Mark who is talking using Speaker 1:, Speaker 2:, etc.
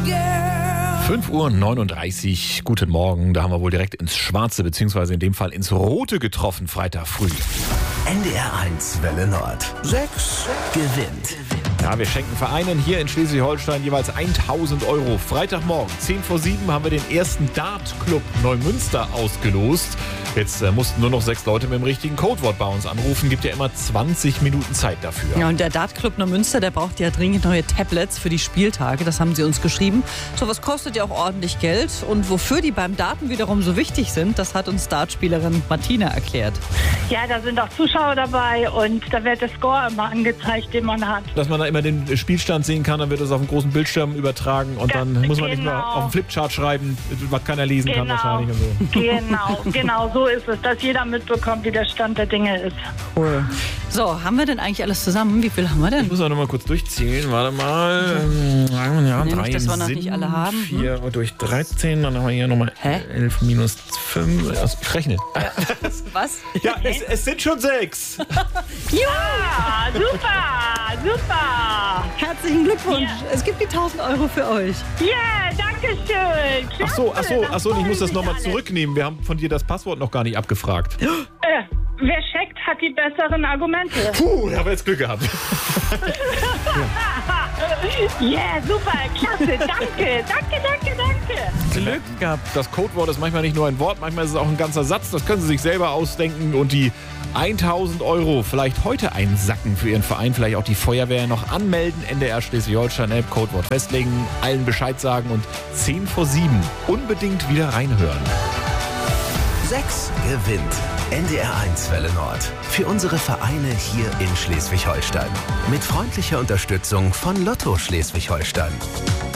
Speaker 1: 5:39 Uhr, guten Morgen. Da haben wir wohl direkt ins Schwarze, beziehungsweise in dem Fall ins Rote getroffen, Freitag früh.
Speaker 2: NDR 1 Welle Nord. 6 gewinnt.
Speaker 1: Ja, wir schenken Vereinen hier in Schleswig-Holstein jeweils 1.000 Euro. Freitagmorgen, 6:50 haben wir den ersten Dart-Club Neumünster ausgelost. Jetzt mussten nur noch 6 Leute mit dem richtigen Codewort bei uns anrufen. Gibt ja immer 20 Minuten Zeit dafür.
Speaker 3: Ja, und der Dart-Club Neumünster, der braucht ja dringend neue Tablets für die Spieltage. Das haben sie uns geschrieben. Sowas kostet ja auch ordentlich Geld. Und wofür die beim Daten wiederum so wichtig sind, das hat uns Dartspielerin Martina erklärt.
Speaker 4: Ja, da sind auch Zuschauer dabei und da wird der Score immer angezeigt, den man hat.
Speaker 1: Dass man da immer den Spielstand sehen kann, dann wird das auf dem großen Bildschirm übertragen und dann muss man nicht mehr auf dem Flipchart schreiben, was keiner lesen kann wahrscheinlich. Und so.
Speaker 4: Genau so ist es, dass jeder mitbekommt, wie der Stand der Dinge ist.
Speaker 3: Cool. So, haben wir denn eigentlich alles zusammen? Wie viel haben wir denn?
Speaker 1: Ich muss auch noch mal kurz durchzählen, warte mal. Ja,
Speaker 3: Nee,
Speaker 1: 3
Speaker 3: nicht, dass wir noch nicht alle haben.
Speaker 1: 4 durch 13, dann haben wir hier nochmal 11 minus 5. Ich rechne.
Speaker 3: Was?
Speaker 1: Ja, es sind schon 6.
Speaker 4: Ja, super.
Speaker 3: Herzlichen Glückwunsch.
Speaker 4: Ja.
Speaker 3: Es gibt die 1.000 Euro für euch.
Speaker 4: Ja, danke schön.
Speaker 1: Ach so, ich muss das nochmal zurücknehmen. Wir haben von dir das Passwort noch gar nicht abgefragt.
Speaker 4: Wer checkt, hat die besseren Argumente.
Speaker 1: Puh, da haben wir jetzt Glück gehabt.
Speaker 4: Ja, super, klasse, danke.
Speaker 3: Glück gehabt.
Speaker 1: Das Codewort ist manchmal nicht nur ein Wort, manchmal ist es auch ein ganzer Satz. Das können Sie sich selber ausdenken und die 1.000 Euro vielleicht heute einsacken für Ihren Verein, vielleicht auch die Feuerwehr noch anmelden, NDR Schleswig-Holstein-App, Codewort festlegen, allen Bescheid sagen und 6:50 unbedingt wieder reinhören.
Speaker 2: 6 gewinnt. NDR 1 Welle Nord. Für unsere Vereine hier in Schleswig-Holstein. Mit freundlicher Unterstützung von Lotto Schleswig-Holstein.